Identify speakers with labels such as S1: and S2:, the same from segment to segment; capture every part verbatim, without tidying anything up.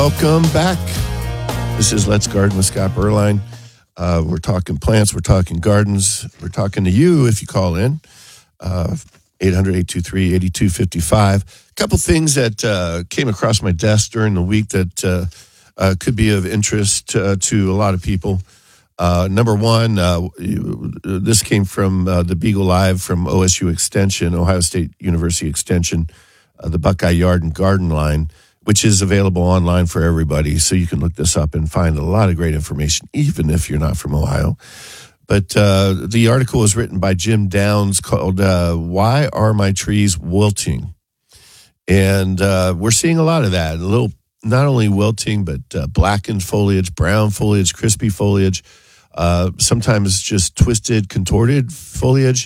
S1: Welcome back. This is Let's Garden with Scott Berline. Uh, we're talking plants, we're talking gardens, we're talking to you if you call in. Uh, eight hundred, eight two three, eight two five five. A couple things that uh, came across my desk during the week that uh, uh, could be of interest uh, to a lot of people. Uh, number one, uh, this came from uh, the Beagle Live from O S U Extension, Ohio State University Extension, uh, the Buckeye Yard and Garden line, which is available online for everybody. So you can look this up and find a lot of great information, even if you're not from Ohio. But uh, the article was written by Jim Downs called uh, Why Are My Trees Wilting? And uh, we're seeing a lot of that. A little, not only wilting, but uh, blackened foliage, brown foliage, crispy foliage, uh, sometimes just twisted, contorted foliage.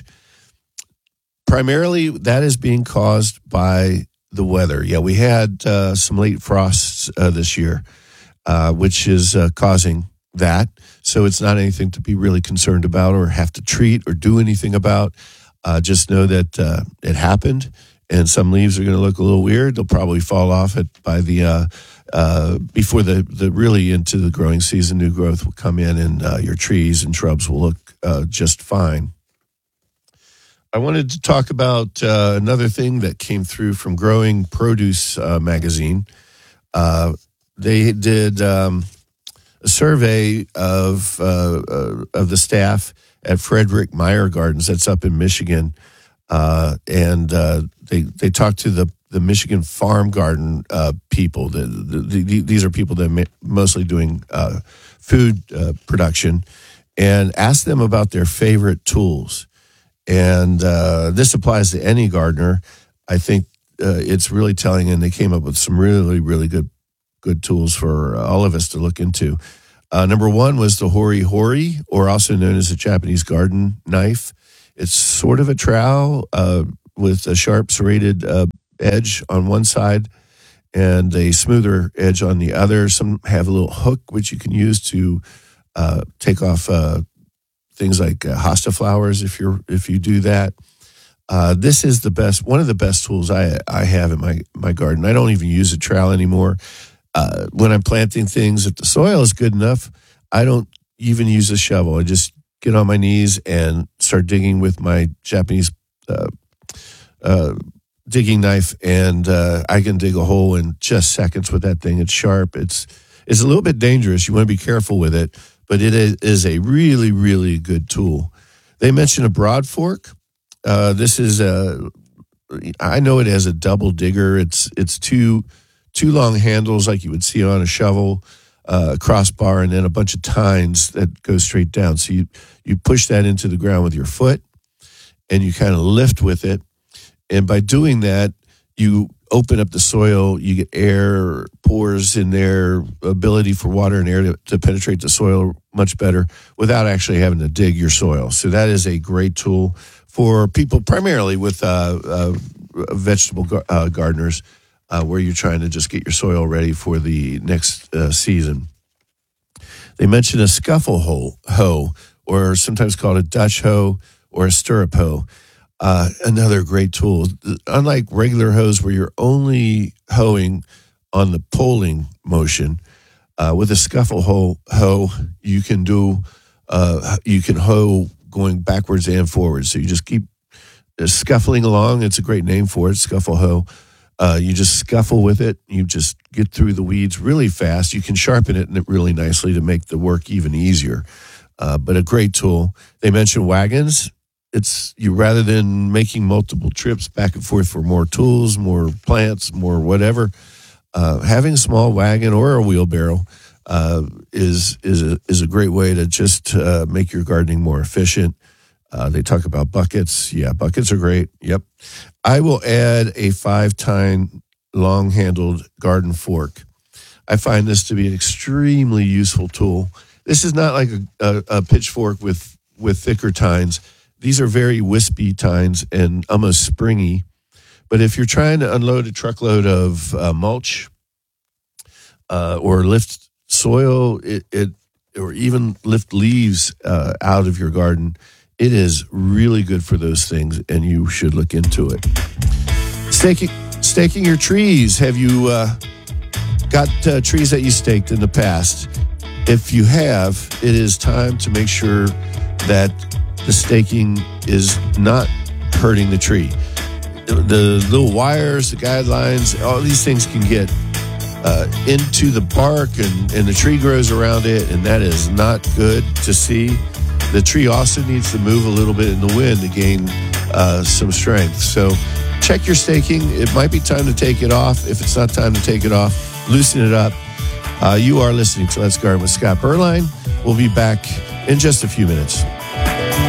S1: Primarily, that is being caused by the weather. Yeah, we had uh, some late frosts uh, this year, uh, which is uh, causing that. So it's not anything to be really concerned about or have to treat or do anything about. Uh, just know that uh, it happened, and some leaves are going to look a little weird. They'll probably fall off it by the uh, uh, before the, the really into the growing season. New growth will come in, and uh, your trees and shrubs will look uh, just fine. I wanted to talk about uh, another thing that came through from Growing Produce uh, magazine. Uh, they did um, a survey of uh, uh, of the staff at Frederick Meyer Gardens. That's up in Michigan, uh, and uh, they they talked to the the Michigan farm garden uh, people. The, the, the, these are people that are mostly doing uh, food uh, production, and asked them about their favorite tools. And uh, this applies to any gardener. I think uh, it's really telling, and they came up with some really, really good good tools for all of us to look into. Uh, number one was the Hori Hori, or also known as a Japanese garden knife. It's sort of a trowel uh, with a sharp serrated uh, edge on one side and a smoother edge on the other. Some have a little hook, which you can use to uh, take off uh things like uh, hosta flowers, if you're if you do that. Uh, this is the best, one of the best tools I I have in my my garden. I don't even use a trowel anymore. Uh, when I'm planting things, if the soil is good enough, I don't even use a shovel. I just get on my knees and start digging with my Japanese uh, uh, digging knife, and uh, I can dig a hole in just seconds with that thing. It's sharp. It's it's a little bit dangerous. You want to be careful with it, but it is a really, really good tool. They mentioned a broad fork. Uh, this is a, I know it has a double digger. It's it's two two long handles like you would see on a shovel, uh, a crossbar, and then a bunch of tines that go straight down. So you, you push that into the ground with your foot, and you kind of lift with it. And by doing that, you open up the soil, you get air, pores in there, ability for water and air to, to penetrate the soil much better without actually having to dig your soil. So that is a great tool for people primarily with uh, uh, vegetable uh, gardeners uh, where you're trying to just get your soil ready for the next uh, season. They mentioned a scuffle hoe, hoe, or sometimes called a Dutch hoe or a stirrup hoe. Uh, another great tool. Unlike regular hoes where you're only hoeing on the pulling motion, uh, with a scuffle hoe, hoe you can do uh, you can hoe going backwards and forwards. So you just keep scuffling along. It's a great name for it, scuffle hoe. Uh, you just scuffle with it. You just get through the weeds really fast. You can sharpen it really nicely to make the work even easier. Uh, but a great tool. They mentioned wagons. It's you rather than making multiple trips back and forth for more tools, more plants, more whatever. Uh, having a small wagon or a wheelbarrow uh, is is a, is a great way to just uh, make your gardening more efficient. Uh, they talk about buckets. Yeah, buckets are great. Yep. I will add a five-tine long-handled garden fork. I find this to be an extremely useful tool. This is not like a, a, a pitchfork with with thicker tines. These are very wispy tines and almost springy. But if you're trying to unload a truckload of uh, mulch uh, or lift soil, it, it or even lift leaves uh, out of your garden, it is really good for those things, and you should look into it. Staking, staking your trees. Have you uh, got uh, trees that you staked in the past, if you have, it is time to make sure that the staking is not hurting the tree. The, the little wires, the guidelines, all these things can get uh, into the bark, and, and the tree grows around it, and that is not good to see. The tree also needs to move a little bit in the wind to gain uh, some strength. So check your staking. It might be time to take it off. If it's not time to take it off, loosen it up. Uh, you are listening to Let's Garden with Scott Berline. We'll be back in just a few minutes.